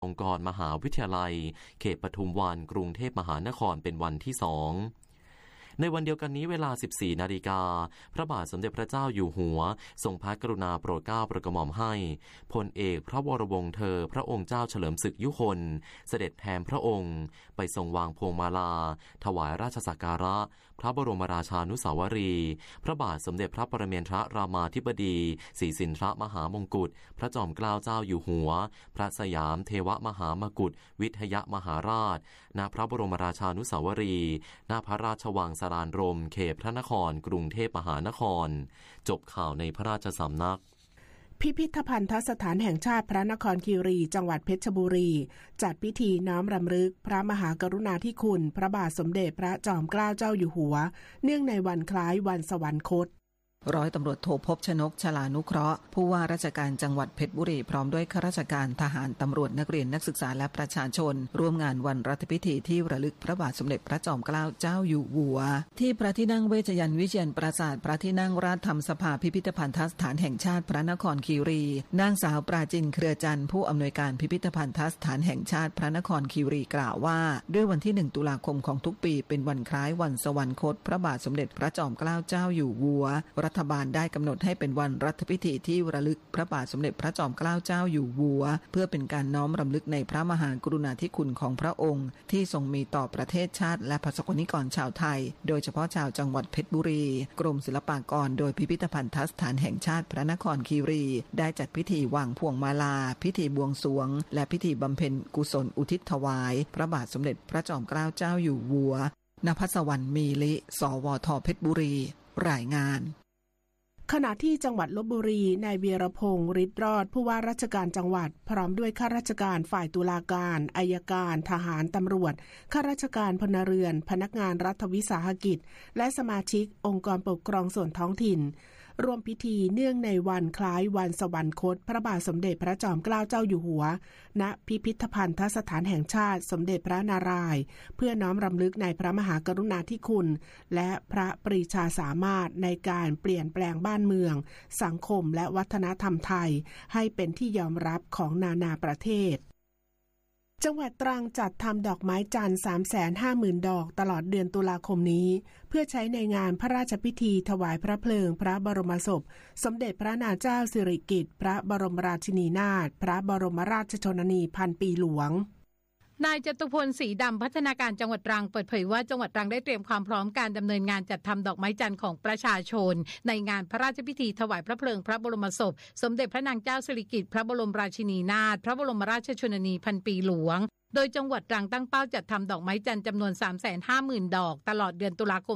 องค์กรมหาวิทยาลัยเขตปทุมวันกรุงเทพมหานครเป็นวันที่2ในวันเดียวกันนี้เวลา 14 นาฬิกาพระบาทสมเด็จพระเจ้าอยู่หัวทรงพระกรุณาโปรดเกล้าโปรดกระหม่อมให้พลเอกพระวรวงศ์เธอพระองค์เจ้าเฉลิมศึกยุคนเสด็จแทนพระองค์ไปทรงวางพวงมาลาถวายราชสักการะพระบรมราชานุสาวรีย์พระบาทสมเด็จพระปรเมนทรรามาธิบดีศรีสินทรมหามงกุฎพระจอมเกล้าเจ้าอยู่หัวพระสยามเทวมหามกุฏวิทยมหาราชณพระบรมราชานุสาวรีย์ณพระราชวังสารานรมเขตพระนครกรุงเทพมหานครจบข่าวในพระราชสำนักพิพิธภัณฑสถานแห่งชาติพระนครคีรีจังหวัดเพชรบุรีจัดพิธีน้อมรำลึกพระมหากรุณาธิคุณพระบาทสมเด็จพระจอมเกล้าเจ้าอยู่หัวเนื่องในวันคล้ายวันสวรรคตร้อยตำรวจโทภพชนก ฉลานุเคราะห์ผู้ว่าราชการจังหวัดเพชรบุรีพร้อมด้วยข้าราชการทหารตำรวจนักเรียนนักศึกษาและประชาชนร่วมงานวันรัฐพิธีที่ระลึกพระบาทสมเด็จพระจอมเกล้าเจ้าอยู่หัวที่พระที่นั่งเวชยันต์วิเชียรปราสาทพระที่นั่งราชธรรมสภาพิพิธภัณฑสถานแห่งชาติพระนครคีรีนางสาวปราจินเครือจันทร์ผู้อำนวยการพิพิธภัณฑสถานแห่งชาติพระนครคีรีกล่าวว่าด้วยวันที่1 ตุลาคมของทุกปีเป็นวันคล้ายวันสวรรคตพระบาทสมเด็จพระจอมเกล้าเจ้าอยู่หัวรัฐบาลได้กำหนดให้เป็นวันรัฐพิธีที่ระลึกพระบาทสมเด็จพระจอมเกล้าเจ้าอยู่หัวเพื่อเป็นการน้อมรำลึกในพระมหากรุณาธิคุณของพระองค์ที่ทรงมีต่อประเทศชาติและประสบนิกรชาวไทยโดยเฉพาะชาวจังหวัดเพชรบุรีกรมศิลปากรโดยพิพิธภัณฑสถานแห่งชาติพระนครคีรีได้จัดพิธีวางพวงมาลาพิธีบวงสรวงและพิธีบำเพ็ญกุศลอุทิศถวายพระบาทสมเด็จพระจอมเกล้าเจ้าอยู่หัวณภัสวรรณมีลิสวทเพชรบุรีรายงานขณะที่จังหวัดลพบุรีนายเวียรพงษ์ฤทธิ์รอดผู้ว่าราชการจังหวัดพร้อมด้วยข้าราชการฝ่ายตุลาการอัยการทหารตำรวจข้าราชการพลเรือนพนักงานรัฐวิสาหกิจและสมาชิกองค์กรปกครองส่วนท้องถิ่นร่วมพิธีเนื่องในวันคล้ายวันสวรรคตพระบาทสมเด็จพระจอมเกล้าเจ้าอยู่หัวณพิพิธภัณฑสถานแห่งชาติสมเด็จพระนารายณ์เพื่อน้อมรำลึกในพระมหากรุณาธิคุณและพระปรีชาสามารถในการเปลี่ยนแปลงบ้านเมืองสังคมและวัฒนธรรมไทยให้เป็นที่ยอมรับของนานาประเทศจังหวัดตรังจัดทำดอกไม้จันทร์ 350,000 ดอกตลอดเดือนตุลาคมนี้เพื่อใช้ในงานพระราชพิธีถวายพระเพลิงพระบรมศพสมเด็จพระนางเจ้าสิริกิติ์พระบรมราชินีนาถพระบรมราชชนนีพันปีหลวงนายจตุพลศรีดำพัฒนาการจังหวัดตรังเปิดเผยว่าจังหวัดตรังได้เตรียมความพร้อมการดำเนินงานจัดทำดอกไม้จันทร์ของประชาชนในงานพระราชพิธีถวายพระเพลิงพระบรมศพสมเด็จพระนางเจ้าสิริกิติ์พระบรมราชินีนาถพระบรมราชชนนีพันปีหลวงโดยจังหวัดตรังตั้งเป้าจัดทำดอกไม้จันทร์จำนวน 350,000 ดอกตลอดเดือนตุลาคม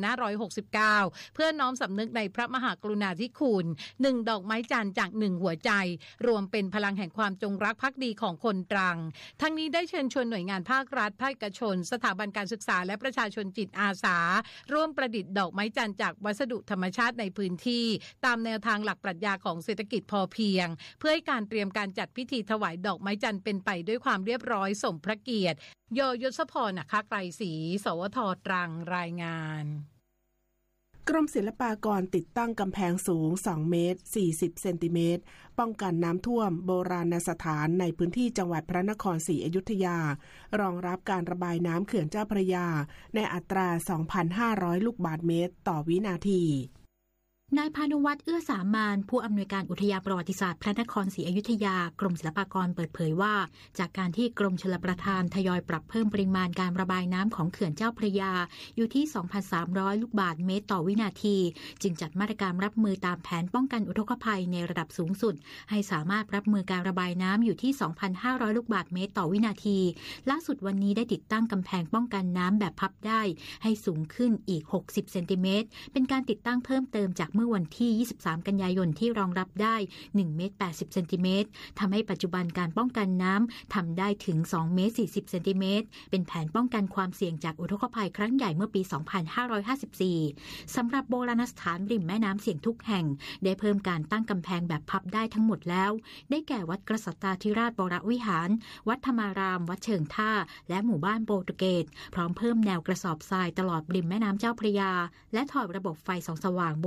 2569 เพื่อน้อมสำนึกในพระมหากรุณาธิคุณ1ดอกไม้จันทร์จาก1หัวใจรวมเป็นพลังแห่งความจงรักภักดีของคนตรังทั้งนี้ได้เชิญชวนหน่วยงานภาครัฐภาคเอกชนสถาบันการศึกษาและประชาชนจิตอาสาร่วมประดิษฐ์ดอกไม้จันทร์จากวัสดุธรรมชาติในพื้นที่ตามแนวทางหลักปรัชญาของเศรษฐกิจพอเพียงเพื่อให้การเตรียมการจัดพิธีถวายดอกไม้จันทร์เป็นไปด้วยความเรียบร้อยสมพระเกียรติยศพรนะคะไกรศรีสวทตรังรายงานกรมศิลปากรติดตั้งกำแพงสูง2เมตร40เซนติเมตรป้องกันน้ำท่วมโบราณสถานในพื้นที่จังหวัดพระนครศรีอยุธยารองรับการระบายน้ำเขื่อนเจ้าพระยาในอัตรา 2,500 ลูกบาศก์เมตรต่อวินาทีนายพานุวัฒน์เอื้อสามานผู้อำนวยการอุทยานประวัติศาสตร์พระนครศรีอยุธยากรมศิลปากรเปิดเผยว่าจากการที่กรมชลประทานทยอยปรับเพิ่มปริมาณการระบายน้ำของเขื่อนเจ้าพระยาอยู่ที่ 2,300 ลูกบาศก์เมตรต่อวินาทีจึงจัดมาตรการรับมือตามแผนป้องกันอุทกภัยในระดับสูงสุดให้สามารถรับมือการระบายน้ำอยู่ที่ 2,500 ลูกบาศก์เมตรต่อวินาทีล่าสุดวันนี้ได้ติดตั้งกำแพงป้องกันน้ำแบบพับได้ให้สูงขึ้นอีก60เซนติเมตรเป็นการติดตั้งเพิ่มเติมจากเมื่อวันที่23กันยายนที่รองรับได้1เมตร80เซนติเมตรทำให้ปัจจุบันการป้องกันน้ำทำได้ถึง2เมตร40เซนติเมตรเป็นแผนป้องกันความเสี่ยงจากอุทกภัยครั้งใหญ่เมื่อปี2554สำหรับโบราณสถานริมแม่น้ำเสี่ยงทุกแห่งได้เพิ่มการตั้งกำแพงแบบพับได้ทั้งหมดแล้วได้แก่วัดกษัตริย์ธิราชวรวิหารวัดธรรมารามวัดเชิงท่าและหมู่บ้านโปรตุเกสพร้อมเพิ่มแนวกระสอบทรายตลอดริมแม่น้ำเจ้าพระยาและถอดระบบไฟส่องสว่างโบราณสถ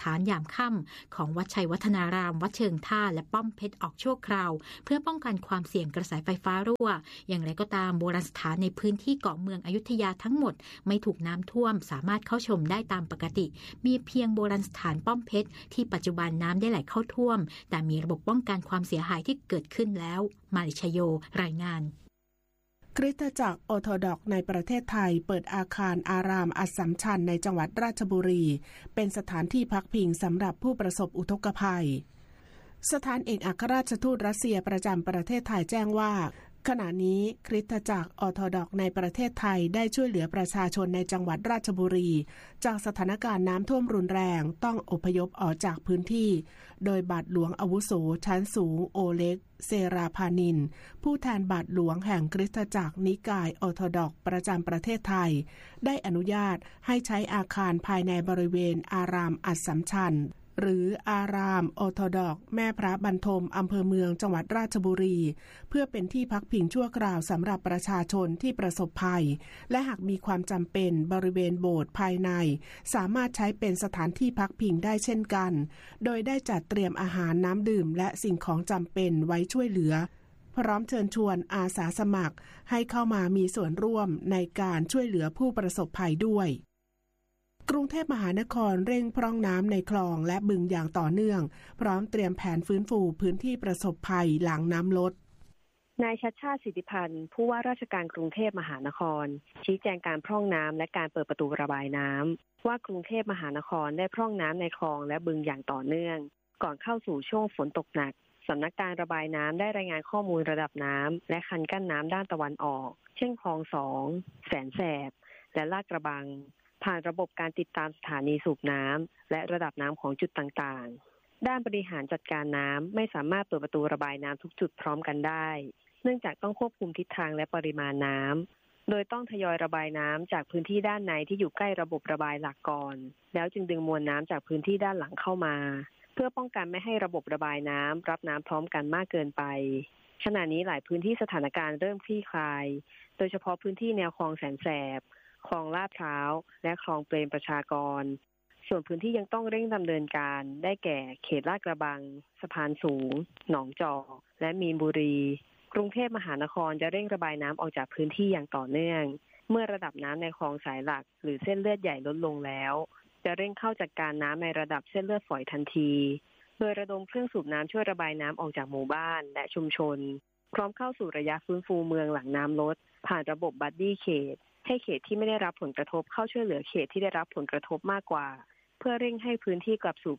านยามค่ำของวัดชัยวัฒนารามวัดเชิงท่าและป้อมเพชรออกชั่วคราวเพื่อป้องกันความเสี่ยงกระแสไฟฟ้ารั่วอย่างไรก็ตามโบราณสถานในพื้นที่เกาะเมืองอยุธยาทั้งหมดไม่ถูกน้ำท่วมสามารถเข้าชมได้ตามปกติมีเพียงโบราณสถานป้อมเพชรที่ปัจจุบันน้ำได้ไหลเข้าท่วมแต่มีระบบป้องกันความเสียหายที่เกิดขึ้นแล้วมาริชโยรายงานคริสตจักรออร์โธดอกซ์ในประเทศไทยเปิดอาคารอารามอัสสัมชัญในจังหวัดราชบุรีเป็นสถานที่พักพิงสำหรับผู้ประสบอุทกภัยสถานเอกอัครราชทูตรัสเซียประจำประเทศไทยแจ้งว่าขณะนี้คริสตจักรออร์โธดอกซ์ในประเทศไทยได้ช่วยเหลือประชาชนในจังหวัดราชบุรีจากสถานการณ์น้ำท่วมรุนแรงต้องอพยพออกจากพื้นที่โดยบาทหลวงอาวุโสชั้นสูงโอเล็กเซราพานินผู้แทนบาทหลวงแห่งคริสตจักรนิกายออร์โธดอกซ์ประจำประเทศไทยได้อนุญาตให้ใช้อาคารภายในบริเวณอารามอัสสัมชัญหรืออารามออร์โธดอกซ์แม่พระบรรทมอำเภอเมืองจังหวัดราชบุรีเพื่อเป็นที่พักพิงชั่วคราวสำหรับประชาชนที่ประสบภัยและหากมีความจำเป็นบริเวณโบสถ์ภายในสามารถใช้เป็นสถานที่พักพิงได้เช่นกันโดยได้จัดเตรียมอาหารน้ำดื่มและสิ่งของจำเป็นไว้ช่วยเหลือพร้อมเชิญชวนอาสาสมัครให้เข้ามามีส่วนร่วมในการช่วยเหลือผู้ประสบภัยด้วยกรุงเทพมหานครเร่งพร่องน้ำในคลองและบึงอย่างต่อเนื่องพร้อมเตรียมแผนฟื้นฟูพื้นที่ประสบภัยหลังน้ำลดนายชัชชาติสิทธิพันธ์ผู้ว่าราชการกรุงเทพมหานครชี้แจงการพร่องน้ำและการเปิดประตูระบายน้ำว่ากรุงเทพมหานครได้พร่องน้ำในคลองและบึงอย่างต่อเนื่องก่อนเข้าสู่ช่วงฝนตกหนักสำนักการระบายน้ำได้รายงานข้อมูลระดับน้ำและคันกั้นน้ำด้านตะวันออกเช่นคลอง2แสนแสบและลาดกระบังผ่านระบบการติดตามสถานีสูบน้ำและระดับน้ำของจุดต่างๆด้านบริหารจัดการน้ำไม่สามารถเปิดประตูระบายน้ำทุกจุดพร้อมกันได้เนื่องจากต้องควบคุมทิศทางและปริมาณน้ำโดยต้องทยอยระบายน้ำจากพื้นที่ด้านในที่อยู่ใกล้ระบบระบายหลักก่อนแล้วจึงดึงมวลน้ำจากพื้นที่ด้านหลังเข้ามาเพื่อป้องกันไม่ให้ระบบระบายน้ำรับน้ำพร้อมกันมากเกินไปขณะนี้หลายพื้นที่สถานการณ์เริ่มคลี่คลายโดยเฉพาะพื้นที่แนวคลองแสนแสบคลองลาดพร้าวและคลองเปรมประชากรส่วนพื้นที่ยังต้องเร่งดำเนินการได้แก่เขตลาดกระบังสะพานสูงหนองจอกและมีนบุรีกรุงเทพมหานครจะเร่งระบายน้ำออกจากพื้นที่อย่างต่อเนื่องเมื่อระดับน้ำในคลองสายหลักหรือเส้นเลือดใหญ่ลดลงแล้วจะเร่งเข้าจัดการน้ำในระดับเส้นเลือดฝอยทันทีโดยระดมเครื่องสูบน้ำช่วยระบายน้ำออกจากหมู่บ้านและชุมชนพร้อมเข้าสู่ระยะฟื้นฟูเมืองหลังน้ำลดผ่านระบบบัดดี้เขตให้เขตที่ไม่ได้รับผลกระทบเข้าช่วยเหลือเขตที่ได้รับผลกระทบมากกว่าเพื่อเร่งให้พื้นที่กลับสู่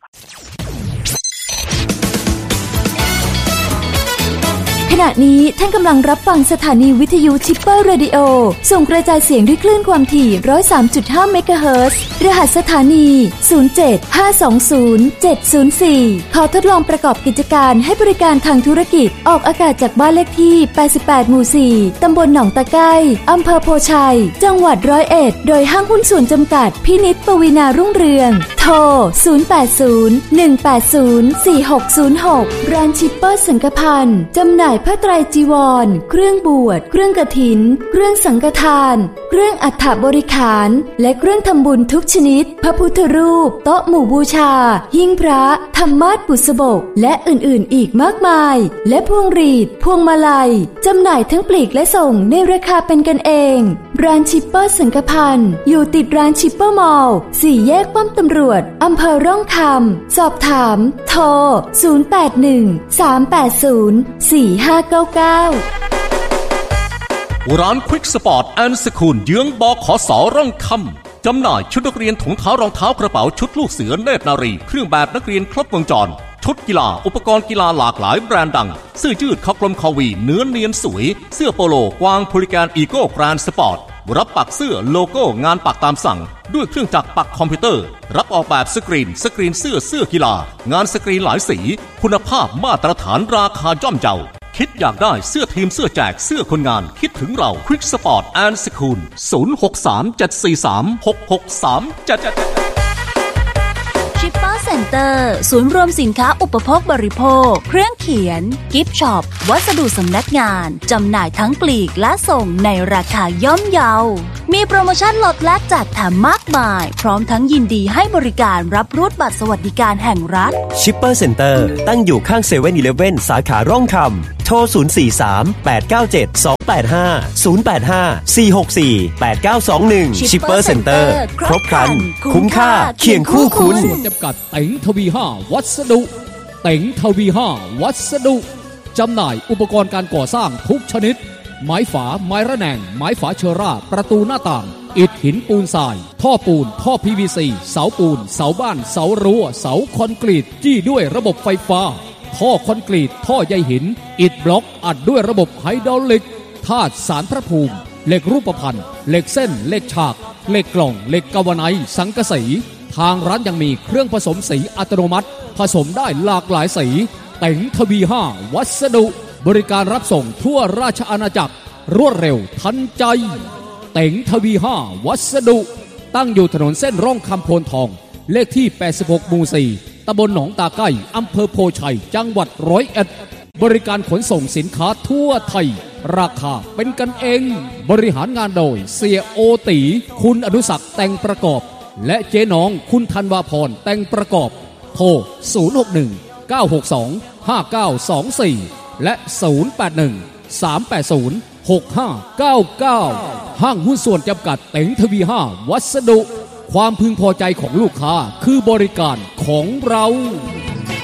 ขณะนี้ท่านกำลังรับฟังสถานีวิทยุชิปเปอร์เรดิโอส่งกระจายเสียงด้วยคลื่นความถี่ 103.5 เมกะเฮิรตซ์รหัสสถานี 075207004 ขอทดลองประกอบกิจการให้บริการทางธุรกิจออกอากาศจากบ้านเลขที่ 88 หมู่ 4 ตำบลหนองตะไคร้อำเภอโพชัยจังหวัด101โดยห้างหุ้นส่วนจำกัดพินิจปวีณารุ่งเรืองโทร 080-180-4606 ร้านชิปเปอร์สังฆพันธ์จำหน่ายผ้าไตรจีวรเครื่องบวชเครื่องกฐินเครื่องสังฆทานเครื่องอัฐบริขารและเครื่องทำบุญทุกชนิดพระพุทธรูปโต๊ะหมู่บูชาหิ้งพระธรรมาสน์บุษบกและอื่นๆอีกมากมายและพวงหรีดพวงมาลัยจำหน่ายทั้งปลีกและส่งในราคาเป็นกันเองร้านชิปเปอร์สังฆพันธ์อยู่ติดร้านชิปเปอร์มอลล์4 แยกป้อมตำรวจอำเภอร่องคำสอบถามโทร 081-380-4599 ร้านควิกสปอร์ตแอนด์สคูลเยื้องบขส.ร่องคำจำหน่ายชุดนักเรียนถุงเท้ารองเท้ากระเป๋าชุดลูกเสือเนตรนารีเครื่องแบบนักเรียนครบวงจรชุดกีฬาอุปกรณ์กีฬาหลากหลายแบรนด์ดังเสื้อยืดคอกลมคอวีเนื้อเนียนสวยเสื้อโปโลกวางพูลิแกนอีโก้แกรนด์สปอร์ตรับปักเสื้อโลโก้งานปักตามสั่งด้วยเครื่องจักรปักคอมพิวเตอร์รับออกแบบสกรีนเสื้อกีฬางานสกรีนหลายสีคุณภาพมาตรฐานราคาย่อมเยาคิดอยากได้เสื้อทีมเสื้อแจกเสื้อคนงานคิดถึงเราควิกสปอร์ตแอนด์สคูล 063-743-6637 ชิปเปอร์เซ็นเตอร์ศูนย์รวมสินค้าอุปโภคบริโภคเครื่องเขียนกิฟต์ช็อปวัสดุสำนักงานจำหน่ายทั้งปลีกและส่งในราคาย่อมเยามีโปรโมชั่นลดและแจกแถมมากมายพร้อมทั้งยินดีให้บริการรับรูดบัตรสวัสดิการแห่งรัฐ Shipper Center ตั้งอยู่ข้าง 7-Eleven สาขาร่องคำโทร 043-897-285 085-464-8921 Shipper Center ครบครันคุ้มค่าเคียงคู่คุณส่วนจำกัดเต็งทวี5วัสดุเต็งทวี5วัสดุจำหน่ายอุปกรณ์การก่อสร้างทุกชนิดไม้ฝาไม้ระแนงไม้ฝาเชอร่าประตูหน้าต่างอิฐหินปูนทรายท่อปูนท่อ PVC เสาปูนเสาบ้านเสารั้วเสาคอนกรีตจี้ด้วยระบบไฟฟ้าท่อคอนกรีตท่อใยหินอิฐบล็อกอัดด้วยระบบไฮดรอลิกธาตุสารพระภูมิเหล็กรูปพรรณเหล็กเส้นเหล็กฉากเหล็กกล่องเหล็กกาวไนท์สังกะสีทางร้านยังมีเครื่องผสมสีอัตโนมัติผสมได้หลากหลายสีเต็งทวี5วัสดุบริการรับส่งทั่วราชอาณาจักรรวดเร็วทันใจเต็งทวี5วัสดุตั้งอยู่ถนนเส้นร่องคำโพนทองเลขที่86หมู่4ตำบลหนองตาใกล้อำเภอโพชัยจังหวัด101บริการขนส่งสินค้าทั่วไทยราคาเป็นกันเองบริหารงานโดยเสียโอตีคุณอนุศักดิ์แต่งประกอบและเจ๊น้องคุณธันวาพรแต่งประกอบโทร061 962 5924และ081 380 6599ห้างหุ้นส่วนจำกัดเต็งทวี5วัสดุความพึงพอใจของลูกค้าคือบริการของเรา